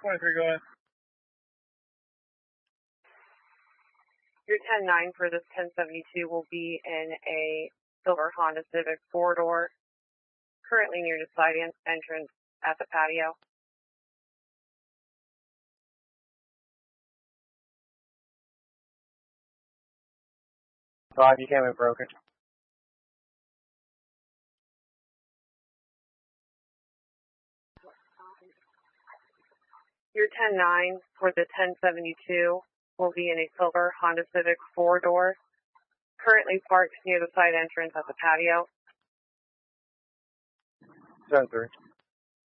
23, go ahead. Your 10-9 for this 1072 will be in a silver Honda Civic 4-door, currently near the side entrance at the patio. You came in broken. Your 10-9 for the 1072 will be in a silver Honda Civic 4-door, currently parked near the side entrance at the patio. 7-3.